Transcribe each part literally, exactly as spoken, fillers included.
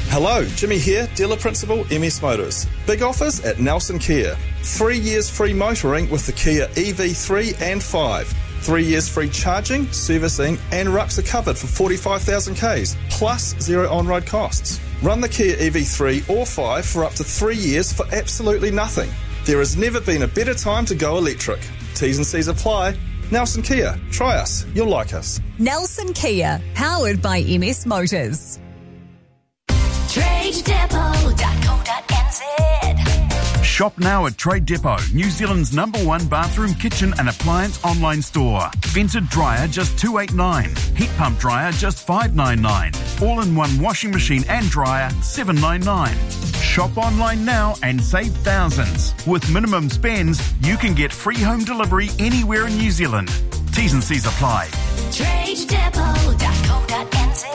Hello, Jimmy here, Dealer Principal, M S Motors. Big offers at Nelson Kia. Three years free motoring with the Kia E V three and five. Three years free charging, servicing and rucks are covered for forty-five thousand kays, plus zero on-road costs. Run the Kia E V three or five for up to three years for absolutely nothing. There has never been a better time to go electric. T's and C's apply. Nelson Kia. Try us. You'll like us. Nelson Kia, powered by M S Motors. trade depot dot co dot n z. Shop now at Trade Depot, New Zealand's number one bathroom, kitchen and appliance online store. Vented dryer just two hundred eighty-nine dollars. Heat pump dryer just five hundred ninety-nine dollars. All-in-one washing machine and dryer seven hundred ninety-nine dollars. Shop online now and save thousands. With minimum spends, you can get free home delivery anywhere in New Zealand. T's and C's apply. trade depot dot co dot n z.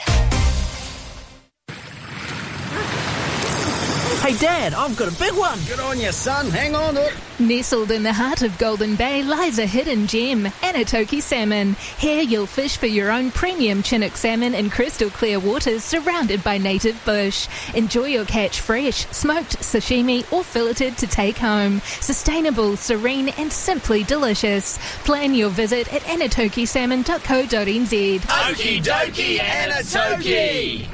Hey Dad, I've got a big one. Good on you, son. Hang on to it. Nestled in the heart of Golden Bay lies a hidden gem, Anatoki Salmon. Here you'll fish for your own premium Chinook salmon in crystal clear waters surrounded by native bush. Enjoy your catch fresh, smoked, sashimi or filleted to take home. Sustainable, serene and simply delicious. Plan your visit at anatoki salmon dot co dot n z. Okie dokie, Anatoki.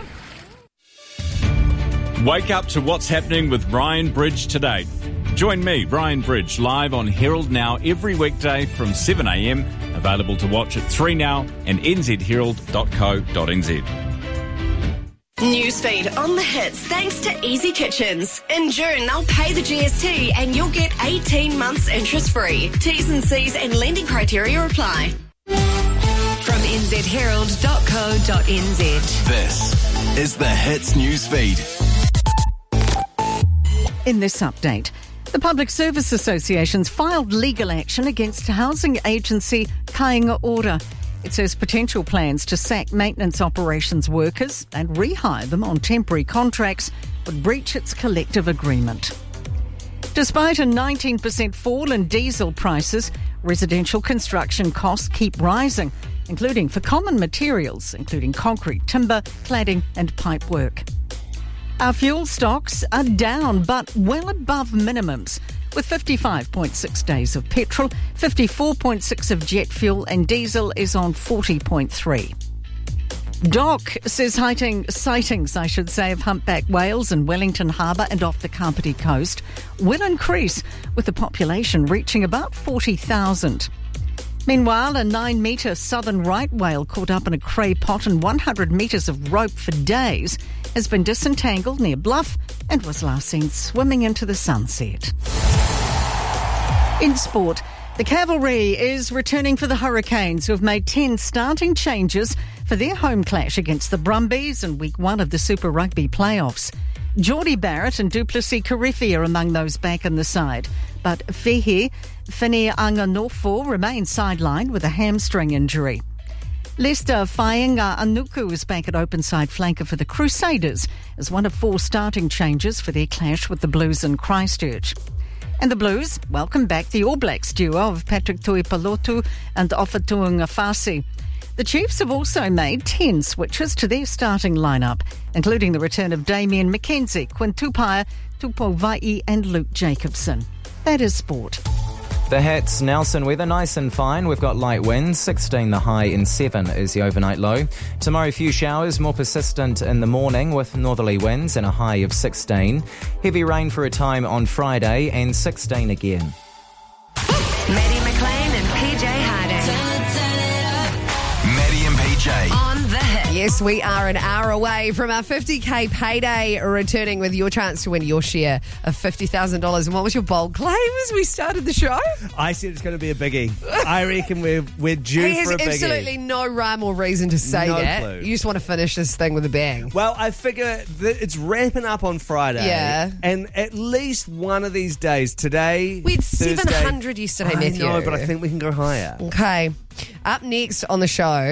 Wake up to what's happening with Ryan Bridge today. Join me, Ryan Bridge, live on Herald Now every weekday from seven a m. Available to watch at three now and n z herald dot co dot n z. Newsfeed on the hits thanks to Easy Kitchens. In June, they'll pay the G S T and you'll get eighteen months interest-free. T's and C's and lending criteria apply. From n z herald dot co dot n z. This is the Hits Newsfeed. In this update, the Public Service Association's filed legal action against housing agency Kāinga Ora. It says potential plans to sack maintenance operations workers and rehire them on temporary contracts would breach its collective agreement. Despite a nineteen percent fall in diesel prices, residential construction costs keep rising, including for common materials, including concrete, timber, cladding and pipework. Our fuel stocks are down, but well above minimums, with fifty-five point six days of petrol, fifty-four point six of jet fuel, and diesel is on forty point three. Doc says sighting, sightings, I should say, of humpback whales in Wellington Harbour and off the Kapiti coast will increase, with the population reaching about forty thousand. Meanwhile, a nine-metre southern right whale caught up in a cray pot and one hundred metres of rope for days has been disentangled near Bluff and was last seen swimming into the sunset. In sport, the Cavalry is returning for the Hurricanes, who have made ten starting changes for their home clash against the Brumbies in week one of the Super Rugby playoffs. Geordie Barrett and Duplessis Karifi are among those back in the side, but Fehi Whine-Anganofo remains sidelined with a hamstring injury. Lester Fainga Anuku is back at open side flanker for the Crusaders as one of four starting changes for their clash with the Blues in Christchurch. And the Blues welcome back the All Blacks duo of Patrick Tuipolotu and Ofatuanga Fasi. The Chiefs have also made ten switches to their starting lineup, including the return of Damien McKenzie, Quinn Tupaia, Tupou Vai'i and Luke Jacobson. That is sport. The Hits, Nelson weather, nice and fine. We've got light winds, sixteen the high and seven is the overnight low. Tomorrow, few showers, more persistent in the morning with northerly winds and a high of sixteen. Heavy rain for a time on Friday and sixteen again. Maddie McLean and P J Harding. Maddie and P J. On the hit. Yes, we are an hour away from our fifty k payday, returning with your chance to win your share of fifty thousand dollars. And what was your bold claim as we started the show? I said it's going to be a biggie. I reckon we're we're due He has for a biggie. absolutely no rhyme or reason to say No that. clue. You just want to finish this thing with a bang. Well, I figure that it's ramping up on Friday. Yeah. And at least one of these days, today, We had Thursday, seven hundred yesterday, I Matthew. know, but I think we can go higher. Okay. Up next on the show,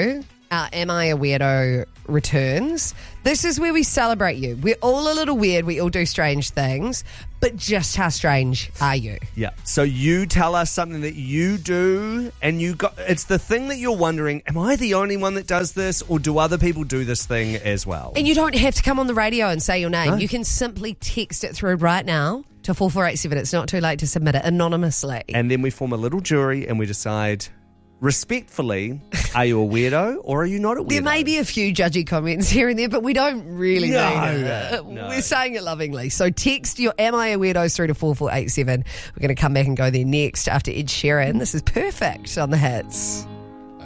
our Am I a Weirdo returns. This is where we celebrate you. We're all a little weird. We all do strange things. But just how strange are you? Yeah. So you tell us something that you do, and you got it's the thing that you're wondering, am I the only one that does this, or do other people do this thing as well? And you don't have to come on the radio and say your name. No. You can simply text it through right now to four four eight seven. It's not too late to submit it anonymously. And then we form a little jury and we decide, respectfully, are you a weirdo or are you not a weirdo? There may be a few judgy comments here and there, but we don't really No, mean it. no. We're saying it lovingly. So text your Am I a Weirdos through to four four eight seven. We're going to come back and go there next after Ed Sheeran. This is Perfect on the Hits.